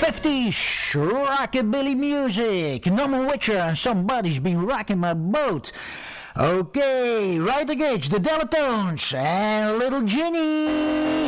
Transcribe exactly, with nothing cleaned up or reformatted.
fifties rockabilly music. Norman Witcher and Somebody's Been Rocking My Boat. Okay, right against the Delatones and Little Ginny.